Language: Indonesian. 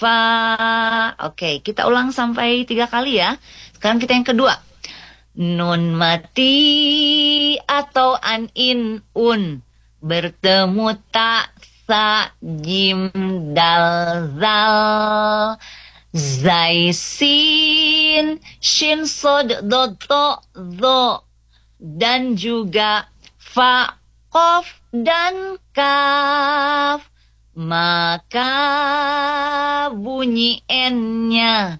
fa. Oke, kita ulang sampai 3 kali ya. Sekarang kita yang kedua. Nun mati atau an in un bertemu tak sa jim dal zal zai sin shin sod dot to zo dan juga fa kof dan kaf, maka bunyi n-nya